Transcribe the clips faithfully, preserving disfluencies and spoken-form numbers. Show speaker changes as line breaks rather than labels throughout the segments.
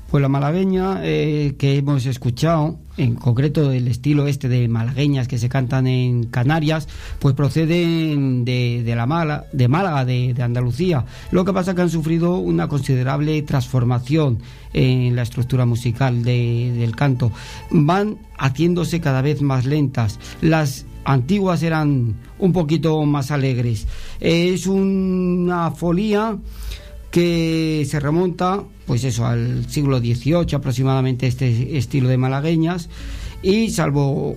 Pues la malagueña eh, que hemos escuchado, en concreto el estilo este de malagueñas que se cantan en Canarias, pues proceden de, de la Mala, de Málaga, de, de Andalucía. Lo que pasa es que han sufrido una considerable transformación en la estructura musical de, del canto. Van haciéndose cada vez más lentas. Las antiguas eran un poquito más alegres. Es una folía que se remonta, pues eso, al siglo dieciocho aproximadamente, este estilo de malagueñas, y salvo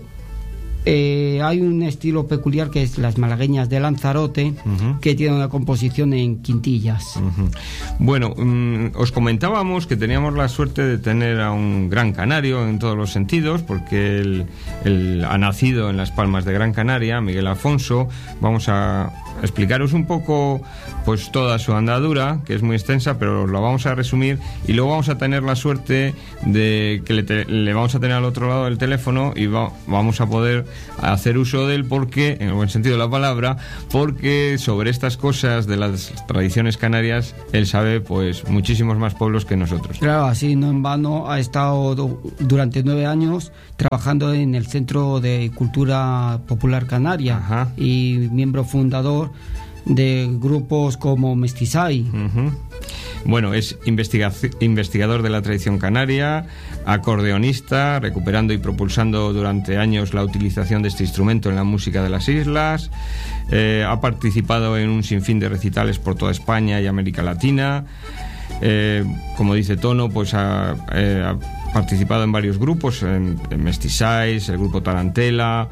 eh, hay un estilo peculiar que es las malagueñas de Lanzarote, uh-huh. que tiene una composición en quintillas.
Uh-huh. Bueno, um, os comentábamos que teníamos la suerte de tener a un gran canario en todos los sentidos, porque él, él ha nacido en Las Palmas de Gran Canaria, Miguel Afonso. Vamos a explicaros un poco pues toda su andadura, que es muy extensa, pero lo vamos a resumir, y luego vamos a tener la suerte de que le, te, le vamos a tener al otro lado del teléfono y va, vamos a poder hacer uso de él, porque, en el buen sentido de la palabra, porque sobre estas cosas de las tradiciones canarias él sabe pues muchísimos más pueblos que nosotros.
Claro, así no en vano ha estado durante nueve años trabajando en el Centro de Cultura Popular Canaria. Ajá. Y miembro fundador de grupos como Mestizay.
Uh-huh. Bueno, es investiga- investigador de la tradición canaria, acordeonista, recuperando y propulsando durante años la utilización de este instrumento en la música de las islas. Eh, ha participado en un sinfín de recitales por toda España y América Latina. Eh, como dice Tono, pues ha, eh, ha participado en varios grupos, en, en Mestizay, el grupo Tarantela,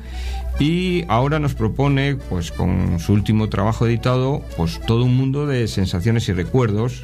y ahora nos propone, pues con su último trabajo editado, pues todo un mundo de sensaciones y recuerdos.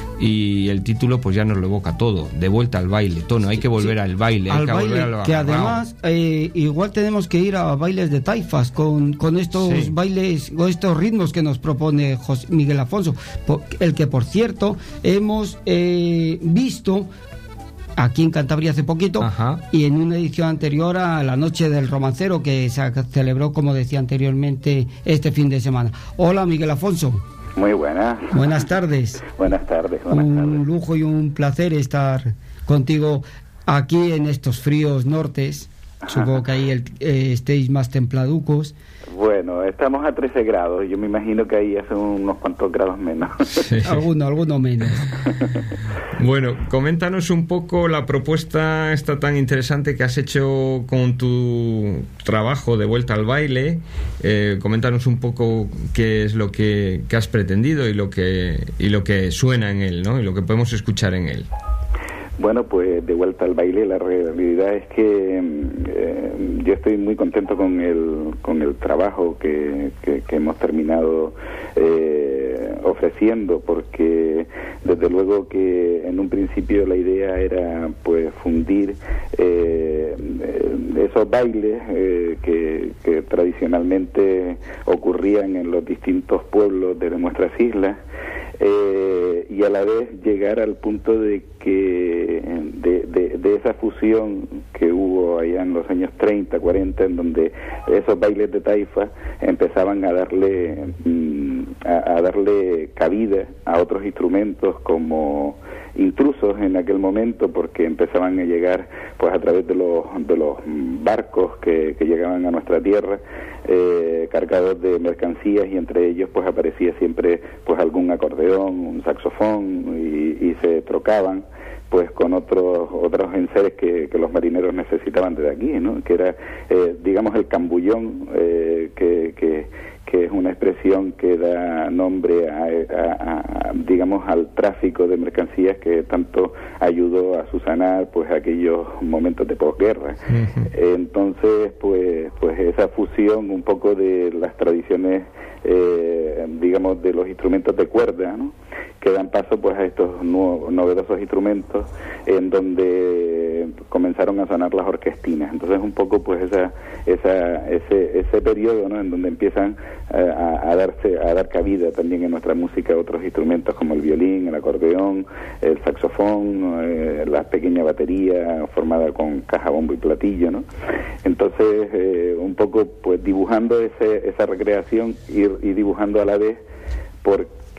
Y el título pues ya nos lo evoca todo, de vuelta al baile. Tono, hay que volver sí, al baile,
al
hay que
baile,
volver al
que además eh, igual tenemos que ir a bailes de taifas con, con estos sí. bailes, con estos ritmos que nos propone José Miguel Afonso, el que por cierto hemos eh, visto aquí en Cantabria hace poquito. Ajá. Y en una edición anterior a la Noche del Romancero, que se celebró, como decía anteriormente, este fin de semana. Hola, Miguel Afonso.
Muy buenas.
Buenas tardes.
Buenas tardes. Buenas
un
tardes.
lujo y un placer estar contigo aquí en estos fríos nortes. Supongo que ahí el, eh, estéis más templaducos.
Bueno, estamos a trece grados. Yo me imagino que ahí hace unos cuantos grados menos.
Sí. alguno, alguno menos.
Bueno, coméntanos un poco la propuesta esta tan interesante que has hecho con tu trabajo de vuelta al baile. Eh, coméntanos un poco qué es lo que, que has pretendido y lo que y lo que suena en él, ¿no? Y lo que podemos escuchar en él.
Bueno, pues de vuelta al baile, la realidad es que eh, yo estoy muy contento con el con el trabajo que, que, que hemos terminado eh, ofreciendo, porque desde luego que en un principio la idea era pues fundir eh, esos bailes eh, que, que tradicionalmente ocurrían en los distintos pueblos de nuestras islas. Eh, y a la vez llegar al punto de que de, de, de esa fusión que hubo allá en los años treinta, cuarenta, en donde esos bailes de taifa empezaban a darle mm, a, a darle cabida a otros instrumentos como intrusos en aquel momento, porque empezaban a llegar pues a través de los de los barcos que, que llegaban a nuestra tierra eh, cargados de mercancías, y entre ellos pues aparecía siempre pues algún acordeón, un saxofón, y, y se trocaban pues con otros otros enseres que, que los marineros necesitaban desde aquí, ¿no? Que era eh, digamos el cambullón, eh, que, que que es una expresión que da nombre a, a, a digamos al tráfico de mercancías que tanto ayudó a subsanar pues aquellos momentos de posguerra. Uh-huh. Entonces pues pues esa fusión un poco de las tradiciones eh, digamos de los instrumentos de cuerda, ¿no?, que dan paso pues a estos nuevos, novedosos instrumentos en donde comenzaron a sonar las orquestinas. Entonces un poco pues esa esa ese ese periodo, ¿no?, en donde empiezan eh, a, a darse a dar cabida también en nuestra música otros instrumentos como el violín, el acordeón, el saxofón, eh, la pequeña batería formada con caja, bombo y platillo, ¿no? Entonces eh, un poco pues dibujando ese, esa recreación y, y dibujando a la vez por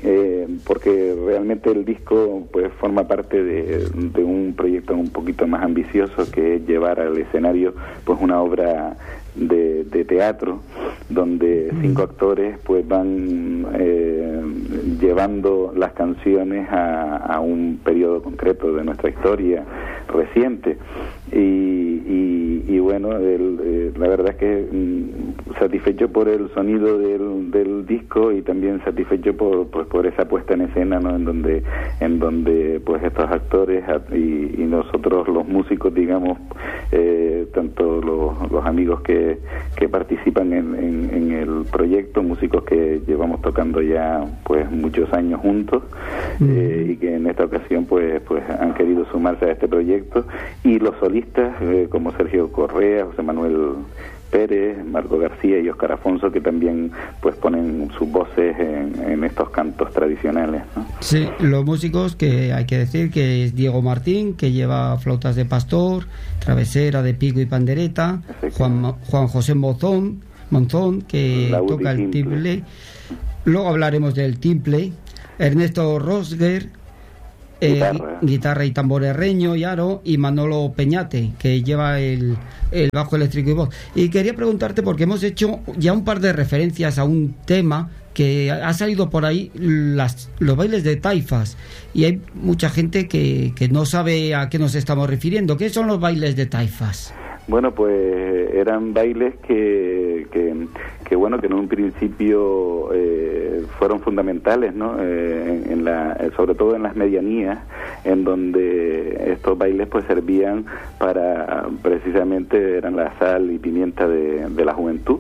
eh, porque realmente el disco pues forma parte de, de un proyecto un poquito más ambicioso, que es llevar al escenario pues una obra de, de teatro, donde cinco actores pues van eh, llevando las canciones a, a un periodo concreto de nuestra historia reciente. Y, y, y bueno, el, eh, la verdad es que mm, satisfecho por el sonido del, del disco, y también satisfecho por, pues, por esa puesta en escena, ¿no? en donde en donde pues estos actores y, y nosotros los músicos, digamos, eh, tanto los, los amigos que, que participan en, en, en el proyecto, músicos que llevamos tocando ya pues muchos años juntos, mm. eh, y que en esta ocasión pues pues han querido sumarse a este proyecto, y los solistas eh, como Sergio Correa, José Manuel Pérez, Marco García y Óscar Afonso, que también pues ponen sus voces en, en estos cantos tradicionales, ¿no?
Sí, los músicos, que hay que decir que es Diego Martín, que lleva flautas de pastor, travesera de pico y pandereta, Juan, Juan José Monzón, Monzón que Laudi toca el timple. timple, luego hablaremos del timple, Ernesto Rosger, Eh, guitarra. guitarra y tamborerreño y aro, y Manolo Peñate, que lleva el, el bajo eléctrico y voz. Y quería preguntarte, porque hemos hecho ya un par de referencias a un tema que ha salido por ahí, las, los bailes de taifas, y hay mucha gente que, que no sabe a qué nos estamos refiriendo. ¿Qué son los bailes de taifas?
Bueno, pues eran bailes que, que, que bueno, que en un principio eh, fueron fundamentales, ¿no? Eh, en, en la, sobre todo en las medianías, en donde estos bailes pues servían para, precisamente, eran la sal y pimienta de, de la juventud,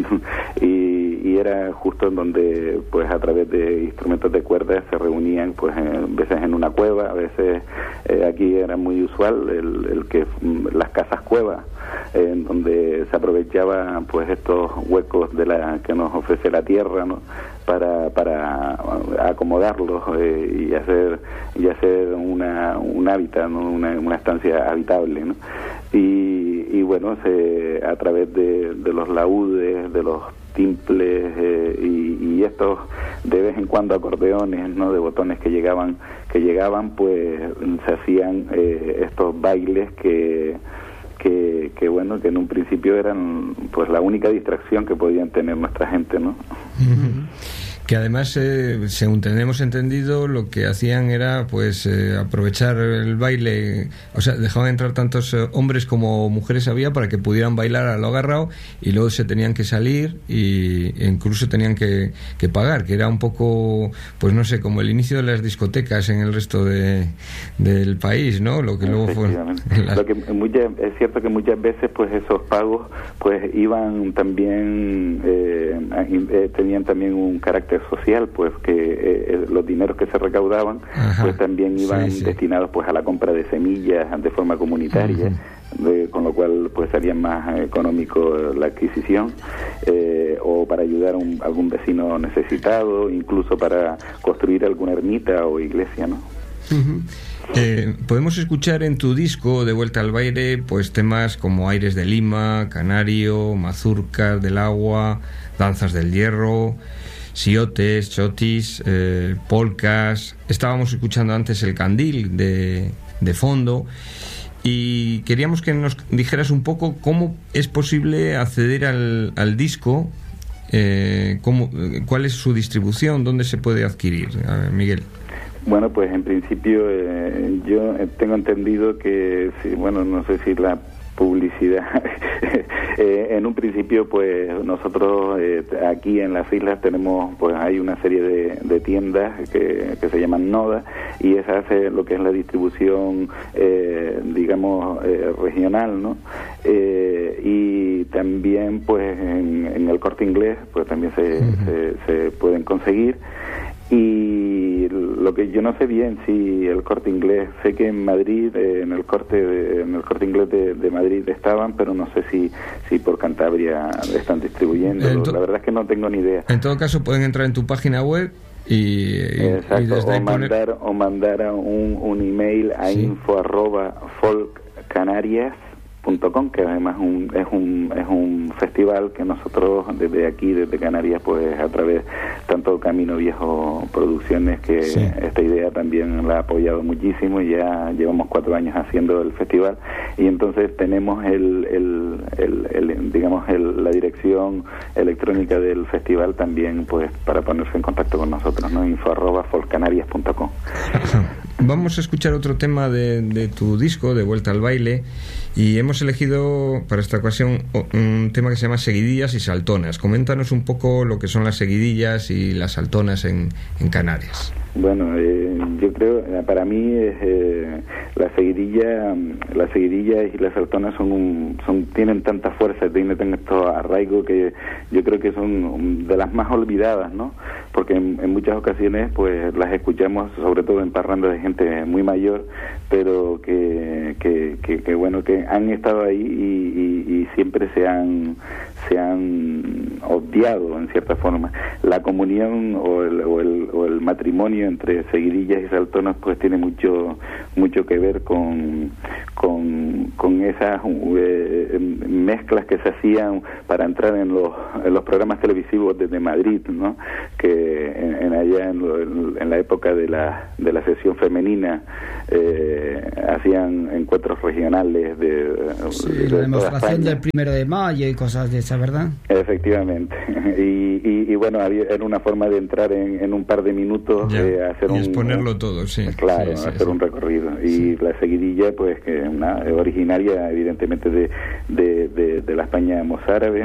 y, y era justo en donde pues a través de instrumentos de cuerdas se reunían, pues a veces en una cueva, a veces eh, aquí era muy usual el, el que las casas cuevas, en donde se aprovechaba pues estos huecos de la que nos ofrece la tierra, ¿no? para para acomodarlos eh, y hacer y hacer una un hábitat, ¿no? una, una estancia habitable, ¿no? y, y bueno, se, a través de, de los laúdes, de los timples eh, y, y estos de vez en cuando acordeones, ¿no? de botones que llegaban que llegaban pues se hacían eh, estos bailes que Que, que bueno, que en un principio eran pues la única distracción que podían tener nuestra gente, ¿no?
Uh-huh. Que además, eh, según tenemos entendido, lo que hacían era pues eh, aprovechar el baile, o sea, dejaban entrar tantos eh, hombres como mujeres había para que pudieran bailar a lo agarrado, y luego se tenían que salir y e incluso tenían que, que pagar, que era un poco, pues no sé, como el inicio de las discotecas en el resto de, del país, ¿no? Lo que luego fue la...
Lo que muchas, es cierto que muchas veces pues esos pagos pues iban también eh, eh, tenían también un carácter social, pues que eh, los dineros que se recaudaban, ajá, pues también iban sí, sí. destinados pues a la compra de semillas de forma comunitaria, uh-huh. de, con lo cual pues salía más económico la adquisición, eh, o para ayudar a un, algún vecino necesitado, incluso para construir alguna ermita o iglesia, ¿no?
Uh-huh. Eh, podemos escuchar en tu disco De Vuelta al Baile pues temas como Aires de Lima, Canario, Mazurcas del Agua, Danzas del Hierro, Siotes, Chotis, eh, polcas. Estábamos escuchando antes El Candil de, de fondo, y queríamos que nos dijeras un poco cómo es posible acceder al, al disco, eh, cómo, cuál es su distribución, dónde se puede adquirir. A ver, Miguel.
Bueno, pues en principio eh, yo tengo entendido que, sí, bueno, no sé si la publicidad, eh, en un principio pues nosotros eh, aquí en las islas tenemos, pues hay una serie de, de tiendas que, que se llaman Noda, y esa hace lo que es la distribución eh, digamos eh, regional, ¿no? Eh, y también pues en, en el Corte Inglés pues también se, uh-huh. se, se pueden conseguir. Y lo que yo no sé bien si el Corte Inglés, sé que en Madrid, eh, en el corte de, en el Corte Inglés de, de Madrid estaban, pero no sé si si por Cantabria están distribuyendo. To- la verdad es que no tengo ni idea.
En todo caso pueden entrar en tu página web y,
Exacto,
y desde
o
ahí
mandar
poner...
o mandar un, un email a sí. info arroba folk canarias punto com, que además un, es un es un festival que nosotros desde aquí, desde Canarias, pues a través tanto Camino Viejo Producciones, que sí. esta idea también la ha apoyado muchísimo, y ya llevamos cuatro años haciendo el festival, y entonces tenemos el, el, el, el digamos el, la dirección electrónica del festival también, pues para ponerse en contacto con nosotros, ¿no? info arroba folcanarias punto com.
Vamos a escuchar otro tema de, de tu disco, De Vuelta al Baile, y hemos elegido para esta ocasión un tema que se llama Seguidillas y Saltonas. Coméntanos un poco lo que son las seguidillas y las saltonas en, en Canarias.
Bueno, eh, yo creo, para mí eh, la seguidilla, las seguidillas y las saltonas son, un, son tienen tanta fuerza, tienen tanto arraigo, que yo creo que son de las más olvidadas, ¿no? Porque en, en muchas ocasiones pues las escuchamos, sobre todo en parrandas de gente muy mayor, pero que, que, que, que bueno, que han estado ahí y, y, y siempre se han se han obviado en cierta forma. La comunión o el, o el, o el matrimonio entre seguidillas y saltonas pues tiene mucho mucho que ver con con, con esas eh, mezclas que se hacían para entrar en los en los programas televisivos desde Madrid, ¿no? Que en, en allá en, lo, en la época de la de la sesión femenina eh, hacían encuentros regionales de,
sí,
de
la demostración del primero de mayo y cosas de esa, ¿verdad?
Efectivamente. Y, y, y bueno, había, era una forma de entrar en, en un par de minutos,
ya,
eh, hacer
y
un
exponerlo todo, sí.
Claro,
sí, sí,
hacer
sí.
un recorrido. Y sí. La seguidilla, pues, que una originaria, evidentemente, de, de, de, de la España mozárabe,